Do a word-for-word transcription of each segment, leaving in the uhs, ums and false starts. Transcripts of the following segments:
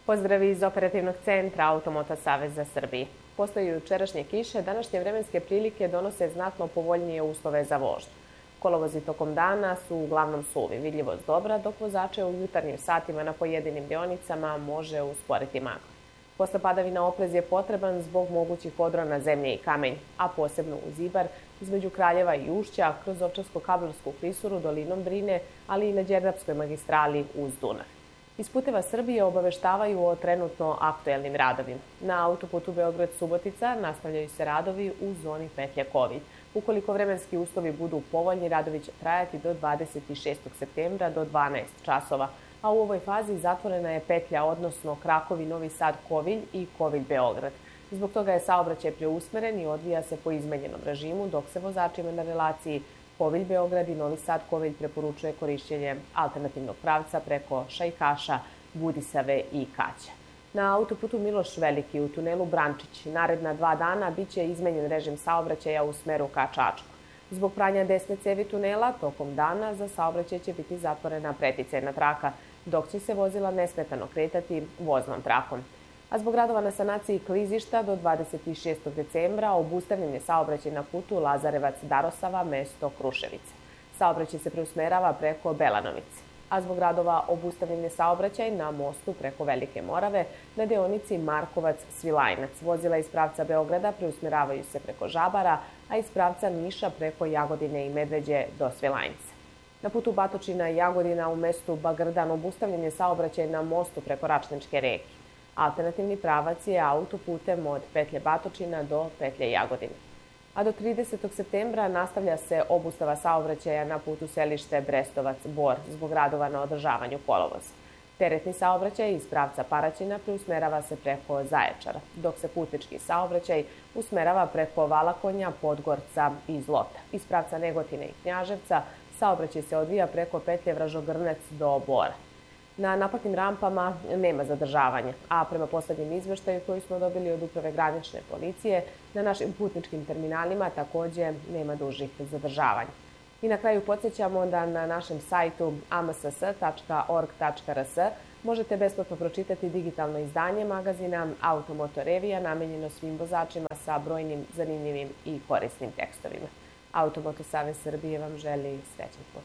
Pozdravi iz operativnog centra Automoto Saveza Srbije. Posle jučerašnje kiše, današnje vremenske prilike donose znatno povoljnije uslove za vožnju. Kolovozi tokom dana su uglavnom suvi, vidljivost dobra, dok vozače u jutarnjim satima na pojedinim deonicama može usporiti magla. Posle padavina oprez je potreban zbog mogućih odrona zemlje i kamenja, a posebno uz Ibar, između Kraljeva i Ušća, kroz Ovčarsko-Kablarsku klisuru, dolinom Drine, ali i na Đerdapskoj magistrali uz Dunav. Iz Puteva Srbije obaveštavaju o trenutno aktuelnim radovima. Na autoputu Beograd-Subotica nastavljaju se radovi u zoni petlje Kovilj. Ukoliko vremenski uslovi budu povoljni, radovi će trajati do dvadeset šestog septembra do dvanaest časova, a u ovoj fazi zatvorena je petlja, odnosno Krakovi, Novi Sad, Kovilj i Kovilj-Beograd. Zbog toga je saobraćaj preusmeren i odvija se po izmenjenom režimu, dok se vozačima na relaciji Kovilj-Beograd i Novi Sad-Kovilj preporučuje korišćenje alternativnog pravca preko Šajkaša, Budisave i Kaća. Na autoputu Miloš Veliki u tunelu Brančić naredna dva dana biće izmenjen režim saobraćaja u smeru ka Čačku. Zbog pranja desne cevi tunela, tokom dana za saobraćaj će biti zatvorena preticajna traka, dok će se vozila nesmetano kretati voznom trakom. A zbog radova na sanaciji klizišta do dvadeset šestog decembra obustavljen je saobraćaj na putu Lazarevac-Darosava, mesto Kruševice. Saobraćaj se preusmerava preko Belanovice. A zbog radova obustavljen je saobraćaj na mostu preko Velike Morave na deonici Markovac-Svilajnac. Vozila iz pravca Beograda preusmeravaju se preko Žabara, a iz pravca Niša preko Jagodine i Medveđe do Svilajnca. Na putu Batočina i Jagodina u mestu Bagrdan obustavljen je saobraćaj na mostu preko Račničke reke. Alternativni pravac je autoputem od petlje Batočina do petlje Jagodine. A do tridesetog septembra nastavlja se obustava saobraćaja na putu selište Brestovac-Bor zbog radova na održavanju kolovoza. Teretni saobraćaj iz pravca Paraćina preusmerava se preko Zaječara, dok se putnički saobraćaj usmerava preko Valakonja, Podgorca i Zlota. Iz pravca Negotine i Knjaževca saobraćaj se odvija preko petlje Vražogrnec do Bora. Na naplatnim rampama nema zadržavanja, a prema poslednjem izveštaju koji smo dobili od Uprave granične policije, na našim putničkim terminalima takođe nema dužih zadržavanja. I na kraju podsjećamo da na našem sajtu a m s s tačka org tačka r s možete besplatno pročitati digitalno izdanje magazina Automoto Revija namenjeno svim vozačima sa brojnim, zanimljivim i korisnim tekstovima. Automoto Savez Srbije vam želi srećan put.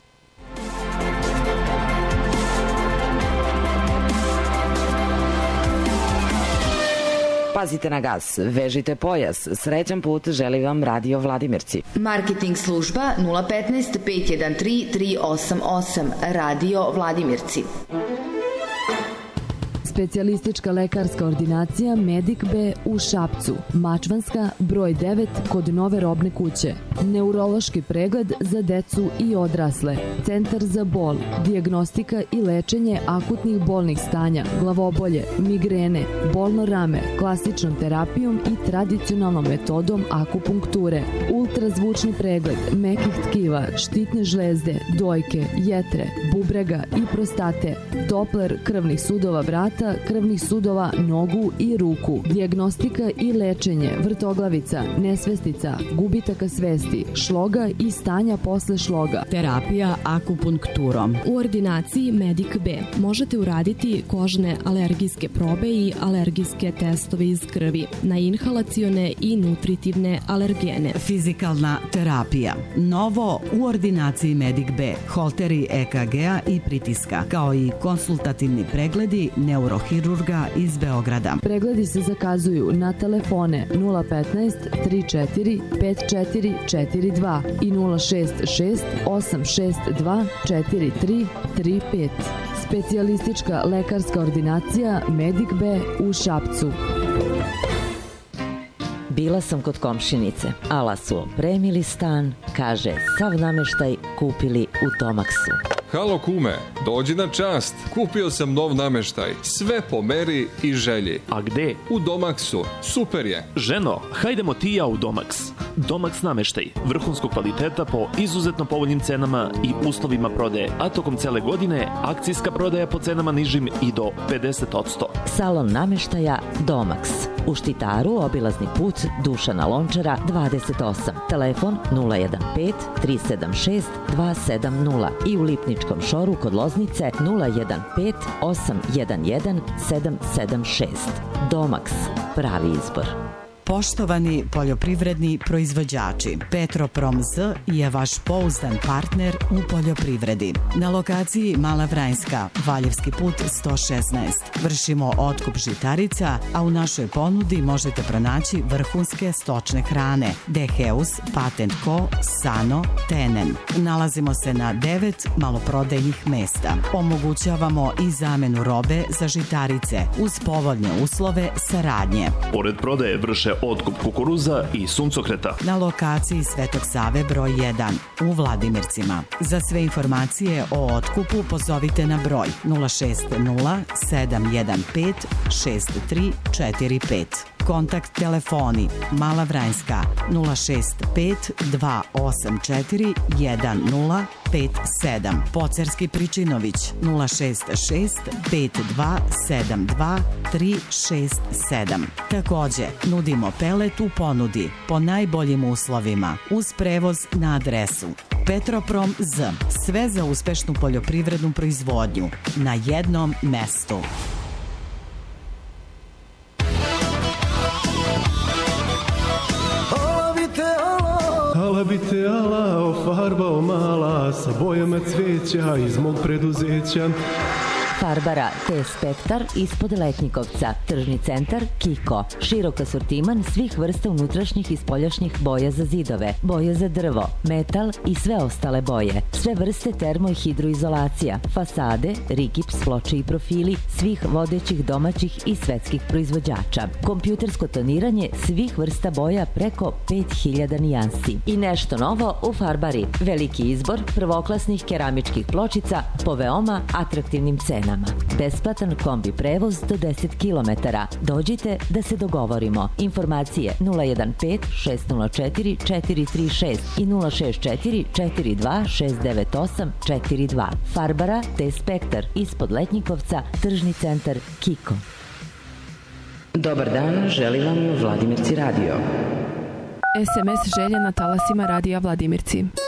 Pazite na gas, vežite pojas, srećan put želi vam Radio Vladimirci. Marketing služba nula petnaest pet jedan tri tri osam osam, Radio Vladimirci. Specijalistička lekarska ordinacija Medic B u Šapcu, Mačvanska, broj devet, kod Nove robne kuće. Neurološki pregled za decu i odrasle. Centar za bol, dijagnostika i lečenje akutnih bolnih stanja, glavobolje, migrene, bolno rame, klasičnom terapijom i tradicionalnom metodom akupunkture. Ultrazvučni pregled mekih tkiva, štitne žlezde, dojke, jetre, bubrega i prostate. Doppler krvnih sudova vrata, krvnih sudova nogu i ruku. Dijagnostika i lečenje vrtoglavica, nesvestica, gubitaka svesti, šloga i stanja posle šloga. Terapija akupunkturom. U ordinaciji Medic B možete uraditi kožne alergijske probe i alergijske testove iz krvi na inhalacione i nutritivne alergene. Fizikalna terapija. Novo u ordinaciji Medic B. Holteri E K G-a i pritiska, kao i konsultativni pregledi neurohirurga iz Beograda. Pregledi se zakazuju na telefone nula petnaest tri četiri pet četiri četiri dva i nula šest šest osam šest dva četiri tri tri pet. Specijalistička lekarska ordinacija Medic B u Šapcu. Bila sam kod komšinice, ala su opremili stan, kaže, sav nameštaj kupili u Domaksu. Halo kume, dođi na čast, kupio sam nov nameštaj, sve po meri i želji. A gde? U Domaksu, super je. Ženo, hajdemo ti i ja u Domaks. Domaks nameštaj, vrhunskog kvaliteta po izuzetno povoljnim cenama i uslovima prodaje, a tokom cele godine akcijska prodaja po cenama nižim i do pedeset posto. Salon nameštaja Domaks. U Štitaru obilazni put Dušana Lončara dvadeset osam, telefon nula jedan pet tri sedam šest dva sedam nula i u Lipničkom šoru kod Loznice nula jedan pet osam jedan jedan sedam sedam šest. Domax, pravi izbor. Poštovani poljoprivredni proizvođači, Petroprom Z je vaš pouzdan partner u poljoprivredi. Na lokaciji Mala Vranjska, Valjevski put sto šesnaest. Vršimo otkup žitarica, a u našoj ponudi možete pronaći vrhunske stočne hrane Deheus, Patent Co, Sano, Tenen. Nalazimo se na devet maloprodajnih mesta. Omogućavamo i zamenu robe za žitarice uz povoljne uslove saradnje. Pored prodaje vrše otkup kukuruza i suncokreta. Na lokaciji Svetog Save broj jedan u Vladimircima. Za sve informacije o otkupu pozovite na broj nula šest nula sedam jedan pet šest tri četiri pet. Kontakt telefoni Mala Vranjska nula šest pet dva osam četiri jedan nula pet sedam. Pocerski Pričinović nula šest šest pet dva sedam dva tri šest sedam. Takođe, nudimo pelet u ponudi po najboljim uslovima uz prevoz na adresu Petroprom Z. Sve za uspešnu poljoprivrednu proizvodnju na jednom mestu. Ala bi te ala ofarbao mala sa bojama cveća iz mog preduzeća. Farbara T-Spektar ispod Letnjikovca, tržni centar Kiko, širok asortiman svih vrsta unutrašnjih i spoljašnjih boja za zidove, boja za drvo, metal i sve ostale boje, sve vrste termo i hidroizolacija, fasade, rigips, ploče i profili svih vodećih domaćih i svetskih proizvođača, kompjutersko toniranje svih vrsta boja preko pet hiljada nijansi. I nešto novo u Farbari, veliki izbor prvoklasnih keramičkih pločica po veoma atraktivnim cenama. Besplatan kombi prevoz do deset kilometara. Dođite da se dogovorimo. Informacije nula jedan pet šest nula četiri četiri tri šest i nula šest četiri četiri dva šest devet osam četiri dva. Farbara T-Spektar ispod Letnjikovca, tržni centar Kiko. Dobar dan, želi vam Vladimirci radio. es em es želja na talasima radija Vladimirci.